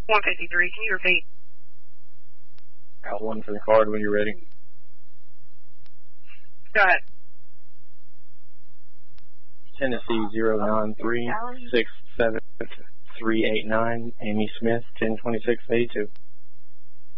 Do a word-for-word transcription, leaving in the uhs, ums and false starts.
one fifty-three, can you repeat? Out one for the card when you're ready. Go ahead. Tennessee zero nine three six seven three eight nine, Amy Smith, ten twenty-six eighty-two.